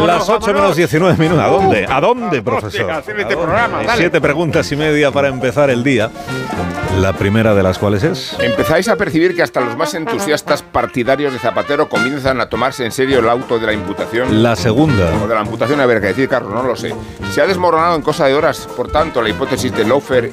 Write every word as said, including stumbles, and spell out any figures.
vámonos, Las ocho vámonos. menos diecinueve minutos. ¿A dónde? ¿A dónde, profesor? Hostia, hacer ¿A este dónde? programa, Hay dale. Siete preguntas y media para empezar el día. La primera de las cuales es... Empezáis a percibir que hasta los más entusiastas partidarios de Zapatero comienzan a tomarse en serio el auto de la imputación. La segunda. O de la amputación, a ver, qué decir, Carlos, no lo sé. Se ha desmoronado en cosa de horas, por tanto, la hipótesis de lawfare